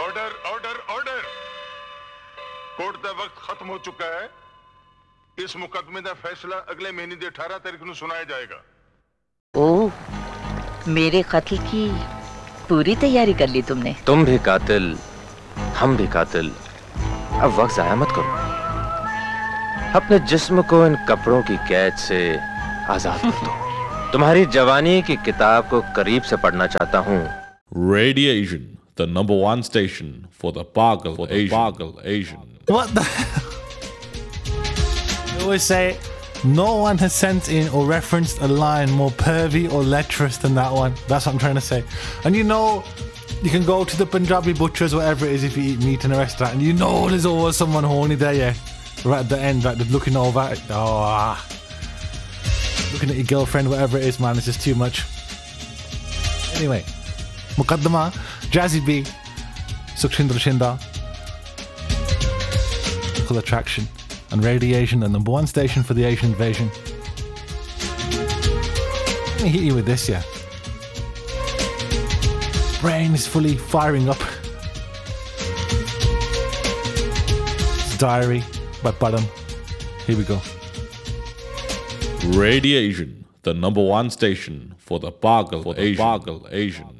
Order order order court का वक्त खत्म हो चुका है इस मुकदमे का फैसला अगले महीने की 18 तारीख को सुनाया जाएगा ओह मेरे कत्ल की पूरी तैयारी कर ली तुमने तुम भी कातिल हम भी कातिल अब वक्त जाया मत करो अपने जिस्म को इन कपड़ों की कैद से आजाद कर दो तुम्हारी जवानी की किताब को करीब से पढ़ना चाहता हूँ Radiation, the #1 station for the Pagal Asian. What the? They always say no one has sent in or referenced a line more pervy or lecherous than that one. That's what I'm trying to say. And you know, you can go to the Punjabi butchers, whatever it is, if you eat meat in a restaurant, and you know there's always someone horny there, yeah. Right at the end, like they're looking over, looking at your girlfriend, whatever it is, man. It's just too much. Anyway, Muqaddama, Jazzy B, Sukshindra Shinda, Equal Attraction, and Radiation, the #1 station for the Asian invasion. Let me hit you with this, yeah. Brain is fully firing up. It's Diary by Badam. Here we go. Radiation, the #1 station for the Pagal Asian.